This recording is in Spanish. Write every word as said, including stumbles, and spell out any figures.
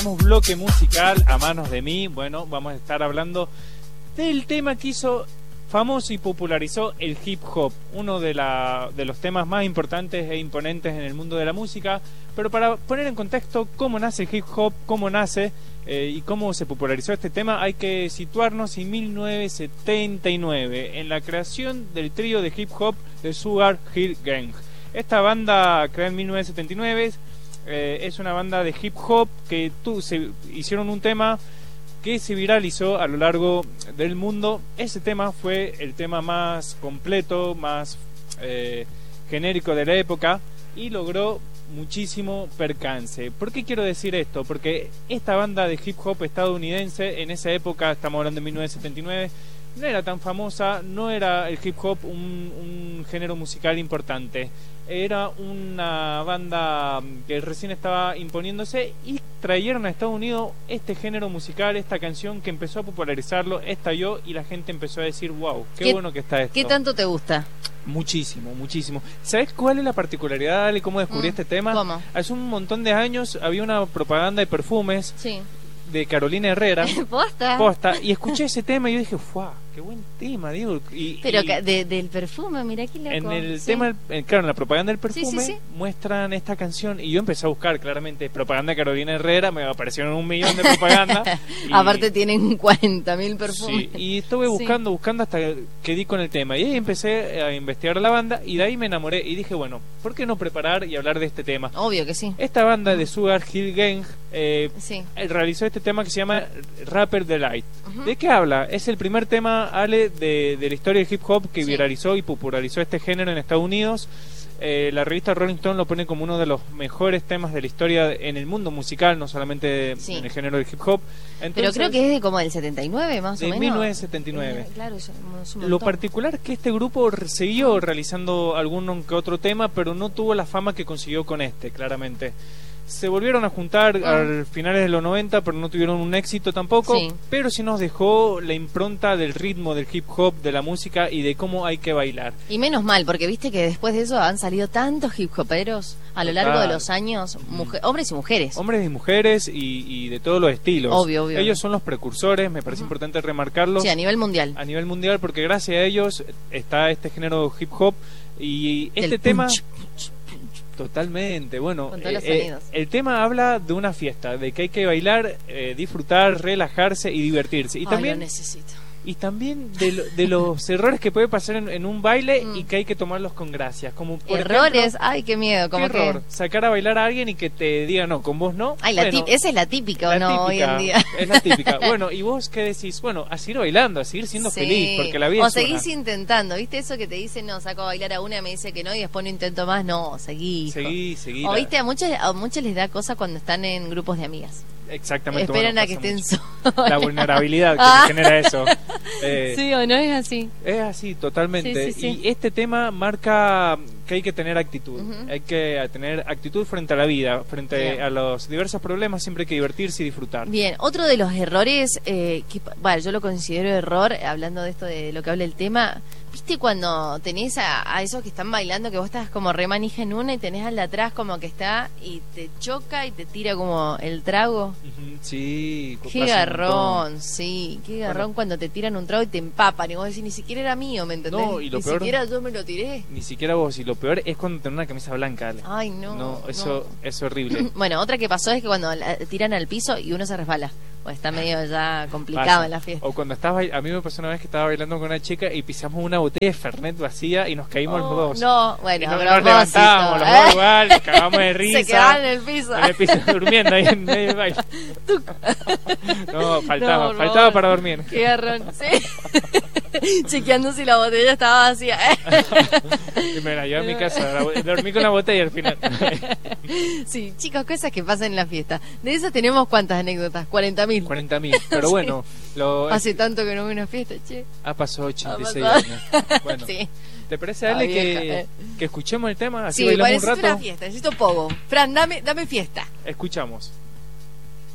Bloque musical a manos de mí. Bueno, vamos a estar hablando del tema que hizo famoso y popularizó el hip hop, uno de, la, de los temas más importantes e imponentes en el mundo de la música. Pero para poner en contexto cómo nace el hip hop, cómo nace eh, y cómo se popularizó este tema, hay que situarnos en mil novecientos setenta y nueve, en la creación del trío de hip hop de Sugar Hill Gang. Esta banda, creada en mil novecientos setenta y nueve, eh, es una banda de hip hop que tú, se hicieron un tema que se viralizó a lo largo del mundo. Ese tema fue el tema más completo, más eh, genérico de la época, y logró muchísimo percance. ¿Por qué quiero decir esto? Porque esta banda de hip hop estadounidense, en esa época, estamos hablando de mil novecientos setenta y nueve, no era tan famosa, no era el hip hop un, un género musical importante. Era una banda que recién estaba imponiéndose y trajeron a Estados Unidos este género musical, esta canción que empezó a popularizarlo, estalló y la gente empezó a decir, wow, qué, qué bueno que está esto. ¿Qué tanto te gusta? Muchísimo, muchísimo. ¿Sabes cuál es la particularidad de cómo descubrí mm, este tema? ¿Cómo? Hace un montón de años había una propaganda de perfumes. Sí. De Carolina Herrera. Posta. Posta. Y escuché ese tema y yo dije, ¡fuah! ¡Qué buen tema! Digo, y, Pero y de, del perfume, mira qué loco. En el sí. tema, en, claro, en la propaganda del perfume, sí, sí, sí. muestran esta canción. Y yo empecé a buscar, claramente, propaganda de Carolina Herrera. Me aparecieron un millón de propaganda. y, Aparte tienen cuarenta mil perfumes. Sí, y estuve buscando, sí. buscando hasta que di con el tema. Y ahí empecé a investigar la banda. Y de ahí me enamoré. Y dije, bueno, ¿por qué no preparar y hablar de este tema? Obvio que sí. Esta banda de Sugar Hill Gang eh, sí. realizó este tema que se llama Rapper Delight. Uh-huh. ¿De qué habla? Es el primer tema, Ale, de, de la historia del hip hop que sí. viralizó y popularizó este género en Estados Unidos. Eh, la revista Rolling Stone lo pone como uno de los mejores temas de la historia en el mundo musical, no solamente sí. en el género del hip hop. Entonces, pero creo que es de como del setenta y nueve más o menos. De mil novecientos setenta y nueve. Eh, claro, es un, es un lo particular es que este grupo siguió realizando algún que otro tema, pero no tuvo la fama que consiguió con este, claramente. Se volvieron a juntar uh. a finales de los noventa, pero no tuvieron un éxito tampoco. Sí. Pero sí nos dejó la impronta del ritmo del hip hop, de la música y de cómo hay que bailar. Y menos mal, porque viste que después de eso han salido tantos hip hoperos a lo largo Total. de los años, mujer, hombres y mujeres. Hombres y mujeres y, y de todos los estilos. Obvio, obvio. Ellos son los precursores, me parece uh-huh. importante remarcarlos. Sí, a nivel mundial. A nivel mundial, porque gracias a ellos está este género hip hop y este el tema... Punch. Totalmente, bueno, eh, eh, el tema habla de una fiesta, de que hay que bailar, eh, disfrutar, relajarse y divertirse. Y Ay, también, lo necesito. Y también de, lo, de los errores que puede pasar en, en un baile mm. y que hay que tomarlos con gracia. Como por ¿Errores? Ejemplo, ay, qué miedo. ¿Cómo qué que? error, sacar a bailar a alguien y que te diga no, con vos no. Ay, la bueno, esa es la típica, ¿o la no? Típica, hoy en día. Es la típica. Bueno, ¿y vos qué decís? Bueno, a seguir bailando, a seguir siendo sí. feliz, porque la vida o es seguís una. intentando, ¿viste eso que te dicen, no, saco a bailar a una y me dice que no y después no intento más? No, seguí. Hijo. Seguí, seguí. O viste, a muchos, a muchos les da cosa cuando están en grupos de amigas. Exactamente. Esperan bueno, a que estén solos. La vulnerabilidad que genera eso. Eh, sí, o no es así. Es así, totalmente. Sí, sí, sí. Y este tema marca que hay que tener actitud. Uh-huh. Hay que tener actitud frente a la vida, frente Bien. a los diversos problemas. Siempre hay que divertirse y disfrutar. Bien, otro de los errores, eh, que bueno, yo lo considero error, hablando de esto de lo que habla el tema. ¿Viste cuando tenés a, a esos que están bailando, que vos estás como re manija en una y tenés al de atrás como que está y te choca y te tira como el trago? Uh-huh. Sí. Qué garrón, sí. Qué garrón bueno. cuando te tiran un trago y te empapan y vos decís, ni siquiera era mío, ¿me entendés? No, y lo ni peor, siquiera yo me lo tiré. Ni siquiera vos, y lo peor es cuando tenés una camisa blanca, Ale. Ay, no. No, eso no. es horrible. Bueno, otra que pasó es que cuando la tiran al piso y uno se resbala. O está medio ya complicado Pasa. en la fiesta. O cuando estás a mí me pasó una vez que estaba bailando con una chica y pisamos una botella de Fernet vacía y nos caímos oh, los dos. No, bueno, y nos, nos levantábamos los dos igual, nos cagamos de risa. Se quedaban en el piso. En el piso durmiendo ahí en medio del baile. No, faltaba, no, faltaba no, para dormir. Qué garrón, sí. Chequeando si la botella estaba vacía. Y me la llevé a mi casa, la, dormí con la botella al final. Sí, chicos, cosas que pasan en la fiesta. De esas tenemos cuántas anécdotas, cuarenta mil. cuarenta mil, pero sí. bueno. Lo, Hace tanto que no veo una fiesta, che. Ha pasado ochenta y seis años. Bueno, sí. ¿te parece, Ale, que, que escuchemos el tema? Así sí, bailamos un rato. Necesito una fiesta, necesito pogo. Fran, dame, dame fiesta. Escuchamos.